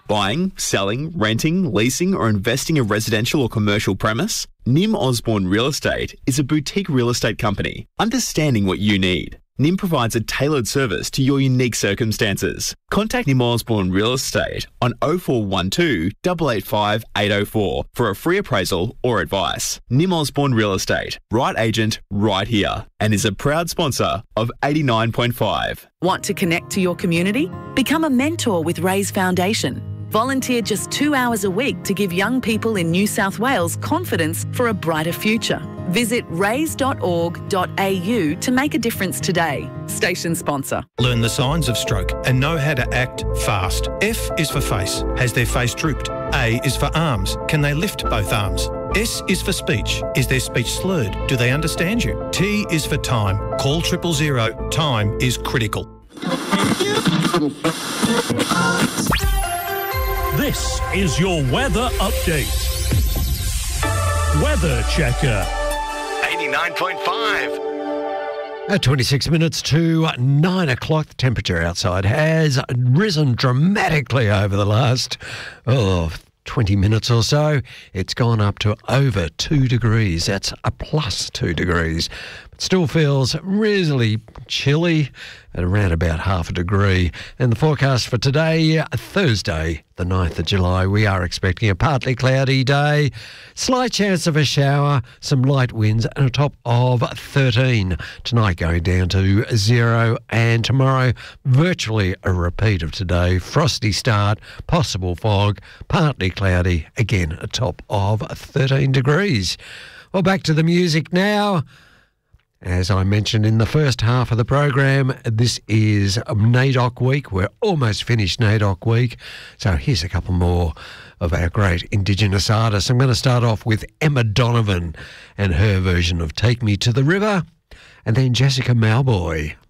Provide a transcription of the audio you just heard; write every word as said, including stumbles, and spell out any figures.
Buying, selling, renting, leasing or investing a residential or commercial premise? Nim Osborne Real Estate is a boutique real estate company understanding what you need. Nim provides a tailored service to your unique circumstances. Contact Nim Osborne Real Estate on oh four one two, eight eight five, eight oh four for a free appraisal or advice. Nim Osborne Real Estate, right agent, right here, and is a proud sponsor of eighty-nine point five. Want to connect to your community? Become a mentor with Raise Foundation. Volunteer just two hours a week to give young people in New South Wales confidence for a brighter future. Visit raise dot org dot a u to make a difference today. Station sponsor. Learn the signs of stroke and know how to act fast. F is for face. Has their face drooped? A is for arms. Can they lift both arms? S is for speech. Is their speech slurred? Do they understand you? T is for time. Call triple zero. Time is critical. This is your weather update. Weather Checker. eighty-nine point five. At twenty-six minutes to nine o'clock, the temperature outside has risen dramatically over the last, oh, twenty minutes or so. It's gone up to over two degrees. That's a plus two degrees. But still feels really chilly at around about half a degree. And the forecast for today, Thursday, the ninth of July, we are expecting a partly cloudy day, slight chance of a shower, some light winds and a top of thirteen. Tonight going down to zero, and tomorrow virtually a repeat of today. Frosty start, possible fog, partly cloudy, again a top of thirteen degrees. Well, back to the music now. As I mentioned in the first half of the program, this is NAIDOC Week. We're almost finished NAIDOC Week. So here's a couple more of our great Indigenous artists. I'm going to start off with Emma Donovan and her version of Take Me to the River, and then Jessica Mauboy.